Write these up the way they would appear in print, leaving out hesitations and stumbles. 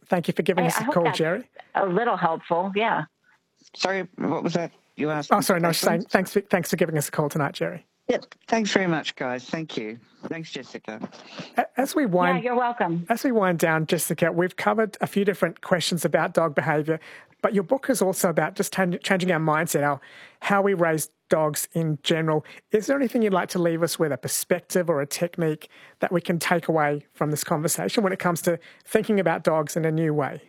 Thank you for giving us a call, Jerry. A little helpful, yeah. Sorry, what was that you asked? Oh, sorry, no, saying thanks for giving us a call tonight, Jerry. Yep, thanks very much, guys. Thank you. Thanks, Jessica. Yeah, you're welcome. As we wind down, Jessica, we've covered a few different questions about dog behaviour, but your book is also about just changing our mindset, how we raise dogs in general. Is there anything you'd like to leave us with, a perspective or a technique that we can take away from this conversation when it comes to thinking about dogs in a new way?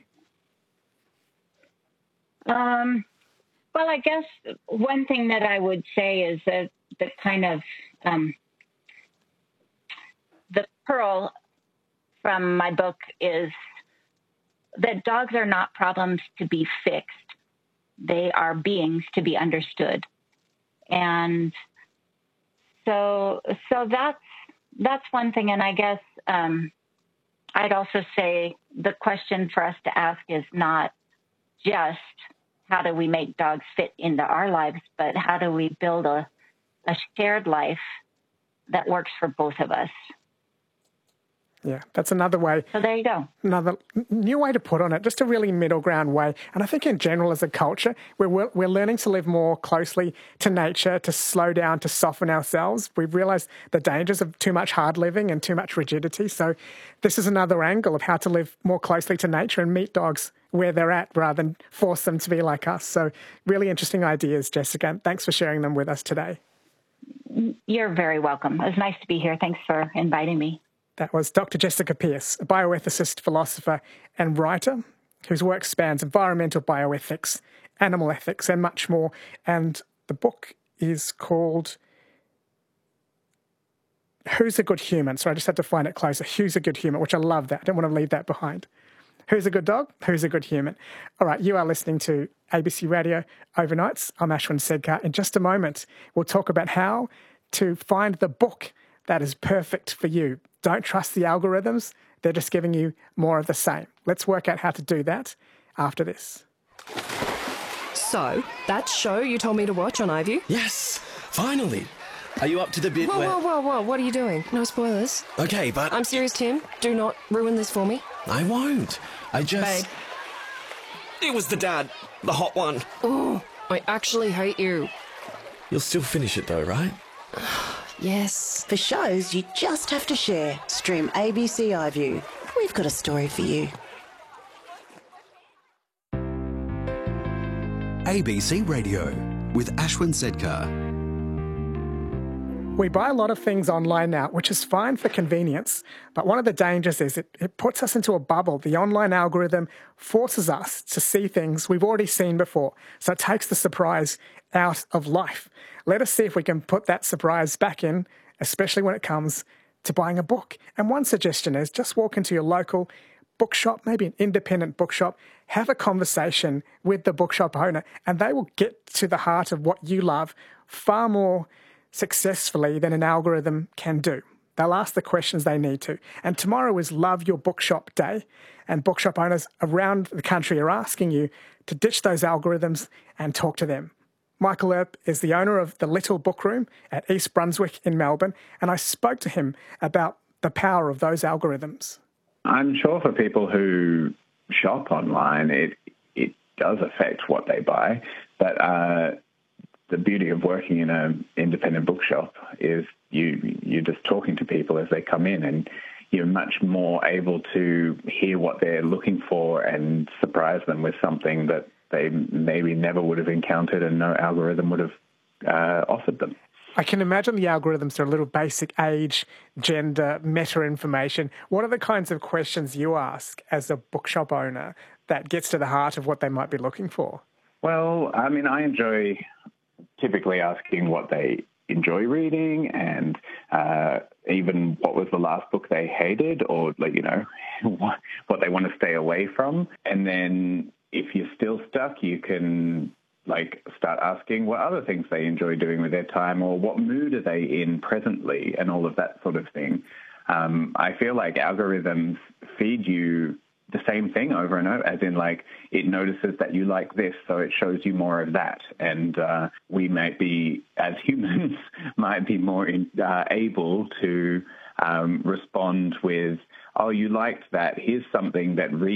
Well, I guess one thing that I would say is that the kind of the pearl from my book is that dogs are not problems to be fixed. They are beings to be understood. And so that's one thing. And I guess I'd also say the question for us to ask is not just how do we make dogs fit into our lives, but how do we build a shared life that works for both of us. Yeah, that's another way. So there you go. Another new way to put on it, just a really middle ground way. And I think in general as a culture, we're learning to live more closely to nature, to slow down, to soften ourselves. We've realised the dangers of too much hard living and too much rigidity. So this is another angle of how to live more closely to nature and meet dogs where they're at rather than force them to be like us. So really interesting ideas, Jessica. Thanks for sharing them with us today. You're very welcome. It was nice to be here. Thanks for inviting me. That was Dr. Jessica Pearce, a bioethicist, philosopher and writer whose work spans environmental bioethics, animal ethics and much more. And the book is called Who's a Good Human? So I just had to find it closer. Who's a Good Human, which I love that. I didn't want to leave that behind. Who's a good dog? Who's a good human? All right, you are listening to ABC Radio Overnights. I'm Ashwin Sedkar. In just a moment, we'll talk about how to find the book that is perfect for you. Don't trust the algorithms. They're just giving you more of the same. Let's work out how to do that after this. So, that show you told me to watch on iView? Yes, finally. Are you up to the bit where... Whoa, what are you doing? No spoilers. Okay, but... I'm serious, Tim. Do not ruin this for me. I won't. I just... Babe. It was the dad. The hot one. Oh, I actually hate you. You'll still finish it though, right? Yes. For shows you just have to share. Stream ABC iView. We've got a story for you. ABC Radio with Ashwin Sedkar. We buy a lot of things online now, which is fine for convenience, but one of the dangers is it puts us into a bubble. The online algorithm forces us to see things we've already seen before, so it takes the surprise out of life. Let us see if we can put that surprise back in, especially when it comes to buying a book. And one suggestion is just walk into your local bookshop, maybe an independent bookshop, have a conversation with the bookshop owner, and they will get to the heart of what you love far more successfully than an algorithm can do. They'll ask the questions they need to. And tomorrow is Love Your Bookshop Day, and bookshop owners around the country are asking you to ditch those algorithms and talk to them. Michael Earp is the owner of the Little Book Room at East Brunswick in Melbourne, and I spoke to him about the power of those algorithms. I'm sure for people who shop online, it does affect what they buy, but the beauty of working in an independent bookshop is you're just talking to people as they come in, and you're much more able to hear what they're looking for and surprise them with something that they maybe never would have encountered and no algorithm would have offered them. I can imagine the algorithms are a little basic age, gender, meta information. What are the kinds of questions you ask as a bookshop owner that gets to the heart of what they might be looking for? Well, I mean, I enjoy typically asking what they enjoy reading and even what was the last book they hated, or what they want to stay away from. And then if you're still stuck, you can start asking what other things they enjoy doing with their time, or what mood are they in presently, and all of that sort of thing. I feel like algorithms feed you the same thing over and over, as in it notices that you like this, so it shows you more of that. And we might be, as humans, might be more able to respond with, oh, you liked that, here's something that